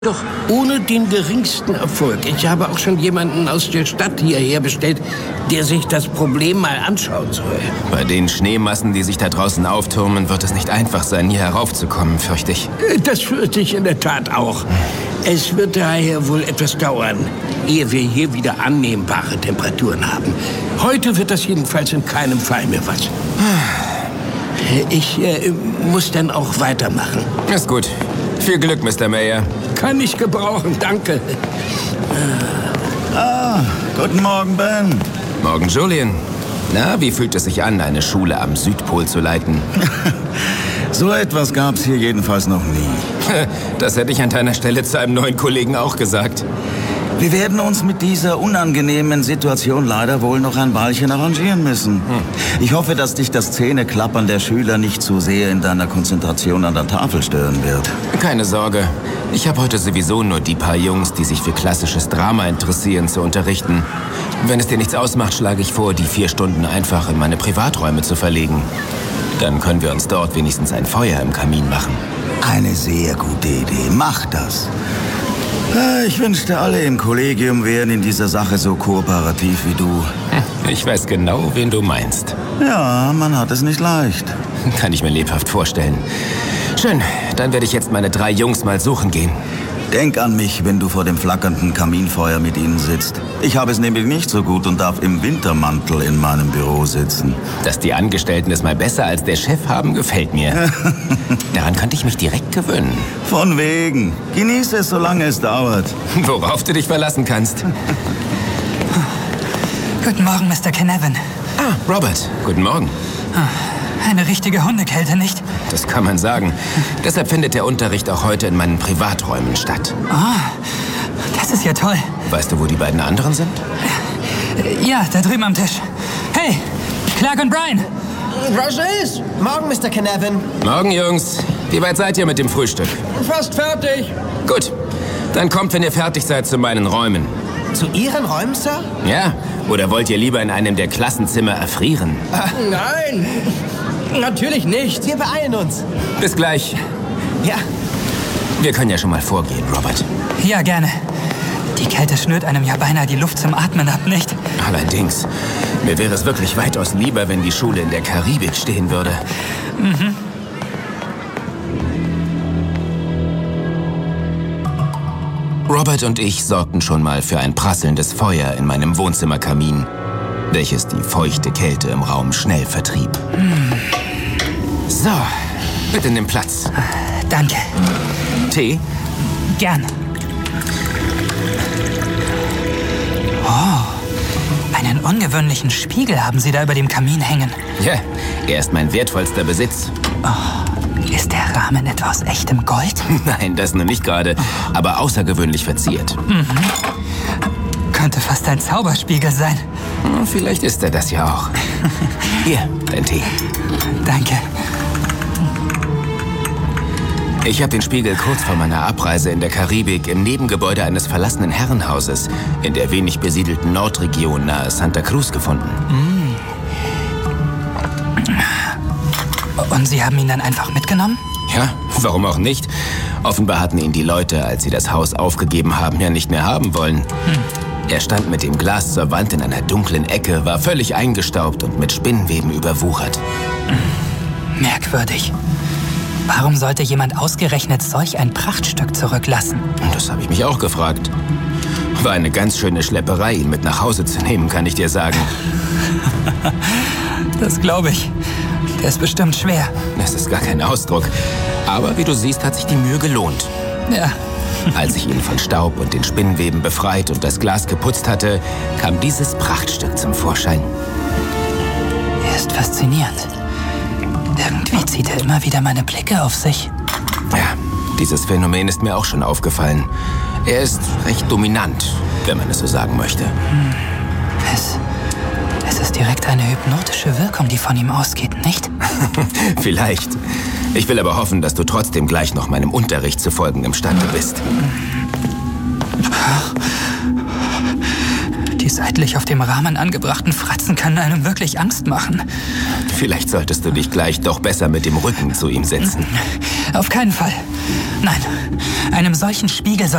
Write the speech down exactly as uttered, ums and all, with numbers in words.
Doch ohne den geringsten Erfolg. Ich habe auch schon jemanden aus der Stadt hierher bestellt, der sich das Problem mal anschauen soll. Bei den Schneemassen, die sich da draußen auftürmen, wird es nicht einfach sein, hier heraufzukommen, fürchte ich. Das fürchte ich in der Tat auch. Es wird daher wohl etwas dauern, ehe wir hier wieder annehmbare Temperaturen haben. Heute wird das jedenfalls in keinem Fall mehr was. Ich äh, muss dann auch weitermachen. Ist gut. Viel Glück, Mister Mayer. Kann ich gebrauchen, danke. Ah, guten Morgen, Ben. Morgen, Julian. Na, wie fühlt es sich an, eine Schule am Südpol zu leiten? So etwas gab's hier jedenfalls noch nie. Das hätte ich an deiner Stelle zu einem neuen Kollegen auch gesagt. Wir werden uns mit dieser unangenehmen Situation leider wohl noch ein Weilchen arrangieren müssen. Hm. Ich hoffe, dass dich das Zähneklappern der Schüler nicht zu sehr in deiner Konzentration an der Tafel stören wird. Keine Sorge. Ich habe heute sowieso nur die paar Jungs, die sich für klassisches Drama interessieren, zu unterrichten. Wenn es dir nichts ausmacht, schlage ich vor, die vier Stunden einfach in meine Privaträume zu verlegen. Dann können wir uns dort wenigstens ein Feuer im Kamin machen. Eine sehr gute Idee. Mach das. Ich wünschte, alle im Kollegium wären in dieser Sache so kooperativ wie du. Ich weiß genau, wen du meinst. Ja, man hat es nicht leicht. Kann ich mir lebhaft vorstellen. Schön, dann werde ich jetzt meine drei Jungs mal suchen gehen. Denk an mich, wenn du vor dem flackernden Kaminfeuer mit ihnen sitzt. Ich habe es nämlich nicht so gut und darf im Wintermantel in meinem Büro sitzen. Dass die Angestellten es mal besser als der Chef haben, gefällt mir. Daran könnte ich mich direkt gewöhnen. Von wegen. Genieße es, solange es dauert. Worauf du dich verlassen kannst. Guten Morgen, Mister Canavan. Ah, Robert. Guten Morgen. Eine richtige Hundekälte, nicht? Das kann man sagen. Deshalb findet der Unterricht auch heute in meinen Privaträumen statt. Ah, das ist ja toll. Weißt du, wo die beiden anderen sind? Ja, da drüben am Tisch. Hey, Clark und Brian. Was ist? Morgen, Mister Canavan. Morgen, Jungs. Wie weit seid ihr mit dem Frühstück? Fast fertig. Gut. Dann kommt, wenn ihr fertig seid, zu meinen Räumen. Zu Ihren Räumen, Sir? Ja. Oder wollt ihr lieber in einem der Klassenzimmer erfrieren? Nein. Natürlich nicht. Wir beeilen uns. Bis gleich. Ja. Wir können ja schon mal vorgehen, Robert. Ja, gerne. Die Kälte schnürt einem ja beinahe die Luft zum Atmen ab, nicht? Allerdings. Mir wäre es wirklich weitaus lieber, wenn die Schule in der Karibik stehen würde. Mhm. Robert und ich sorgten schon mal für ein prasselndes Feuer in meinem Wohnzimmerkamin, welches die feuchte Kälte im Raum schnell vertrieb. Mm. So, bitte nimm Platz. Danke. Tee? Gern. Oh, einen ungewöhnlichen Spiegel haben Sie da über dem Kamin hängen. Ja, er ist mein wertvollster Besitz. Oh, ist der Rahmen etwa aus echtem Gold? Nein, das nur nicht gerade, aber außergewöhnlich verziert. Mhm. Könnte fast ein Zauberspiegel sein. Vielleicht ist er das ja auch. Hier, dein Tee. Danke. Ich habe den Spiegel kurz vor meiner Abreise in der Karibik im Nebengebäude eines verlassenen Herrenhauses in der wenig besiedelten Nordregion nahe Santa Cruz gefunden. Mm. Und Sie haben ihn dann einfach mitgenommen? Ja, warum auch nicht? Offenbar hatten ihn die Leute, als sie das Haus aufgegeben haben, ja nicht mehr haben wollen. Hm. Er stand mit dem Glas zur Wand in einer dunklen Ecke, war völlig eingestaubt und mit Spinnenweben überwuchert. Hm. Merkwürdig. Warum sollte jemand ausgerechnet solch ein Prachtstück zurücklassen? Das habe ich mich auch gefragt. War eine ganz schöne Schlepperei, ihn mit nach Hause zu nehmen, kann ich dir sagen. Das glaube ich. Der ist bestimmt schwer. Das ist gar kein Ausdruck. Aber wie du siehst, hat sich die Mühe gelohnt. Ja. Als ich ihn von Staub und den Spinnenweben befreit und das Glas geputzt hatte, kam dieses Prachtstück zum Vorschein. Er ist faszinierend. Irgendwie zieht er immer wieder meine Blicke auf sich. Ja, dieses Phänomen ist mir auch schon aufgefallen. Er ist recht dominant, wenn man es so sagen möchte. Hm. Es, es ist direkt eine hypnotische Wirkung, die von ihm ausgeht, nicht? Vielleicht. Ich will aber hoffen, dass du trotzdem gleich noch meinem Unterricht zu folgen imstande bist. Die seitlich auf dem Rahmen angebrachten Fratzen können einem wirklich Angst machen. Vielleicht solltest du dich gleich doch besser mit dem Rücken zu ihm setzen. Auf keinen Fall. Nein, einem solchen Spiegel soll